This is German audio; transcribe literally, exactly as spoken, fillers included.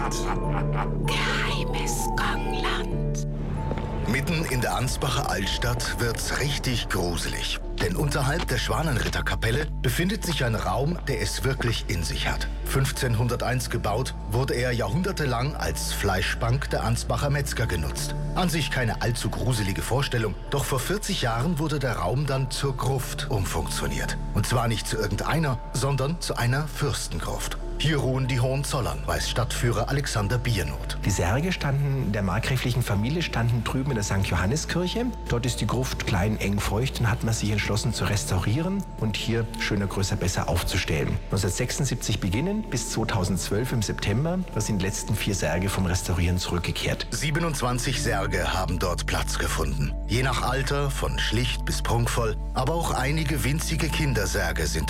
Geheimes Gangland. Mitten in der Ansbacher Altstadt wird's richtig gruselig. Denn unterhalb der Schwanenritterkapelle befindet sich ein Raum, der es wirklich in sich hat. fünfzehnhunderteins gebaut, wurde er jahrhundertelang als Fleischbank der Ansbacher Metzger genutzt. An sich keine allzu gruselige Vorstellung, doch vor vierzig Jahren wurde der Raum dann zur Gruft umfunktioniert. Und zwar nicht zu irgendeiner, sondern zu einer Fürstengruft. Hier ruhen die Hohenzollern, weiß Stadtführer Alexander Biernoth. Die Särge standen der markgräflichen Familie standen drüben in der Sankt Johanniskirche. Dort ist die Gruft klein, eng, feucht und hat man sich entschlossen zu restaurieren und hier schöner, größer, besser aufzustellen. neunzehnhundertsechsundsiebzig beginnen bis zweitausendzwölf im September, da sind die letzten vier Särge vom Restaurieren zurückgekehrt. siebenundzwanzig Särge haben dort Platz gefunden. Je nach Alter, von schlicht bis prunkvoll, aber auch einige winzige Kindersärge sind